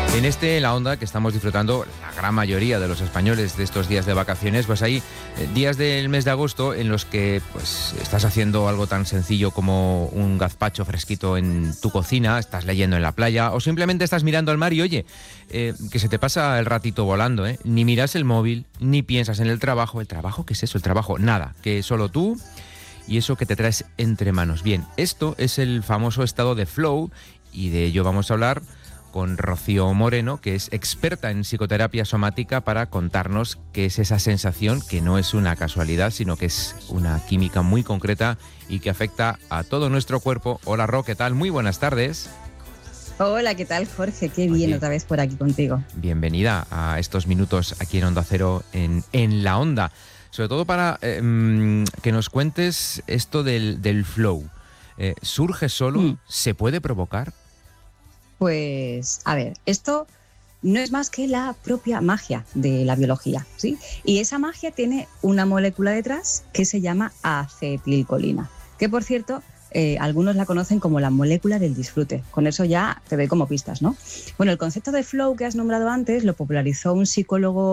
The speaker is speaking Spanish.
En La Onda, que estamos disfrutando la gran mayoría de los españoles de estos días de vacaciones, pues hay días del mes de agosto en los que pues estás haciendo algo tan sencillo como un gazpacho fresquito en tu cocina, estás leyendo en la playa o simplemente estás mirando al mar y oye, que se te pasa el ratito volando, ¿eh? Ni miras el móvil, ni piensas en el trabajo. ¿El trabajo? ¿Qué es eso? El trabajo, nada, que solo tú y eso que te traes entre manos. Bien, esto es el famoso estado de flow y de ello vamos a hablar con Rocío Moreno, que es experta en psicoterapia somática, para contarnos qué es esa sensación que no es una casualidad, sino que es una química muy concreta y que afecta a todo nuestro cuerpo. Hola, Ro, ¿qué tal? Muy buenas tardes. Hola, ¿qué tal, Jorge? Qué bien otra vez por aquí contigo. Bienvenida a estos minutos aquí en Onda Cero, en La Onda. Sobre todo para que nos cuentes esto del flow. ¿Surge solo? ¿Se puede provocar? Pues, a ver, esto no es más que la propia magia de la biología, ¿sí? Y esa magia tiene una molécula detrás que se llama acetilcolina, que por cierto, algunos la conocen como la molécula del disfrute. Con eso ya te doy como pistas, ¿no? Bueno, el concepto de flow que has nombrado antes lo popularizó un psicólogo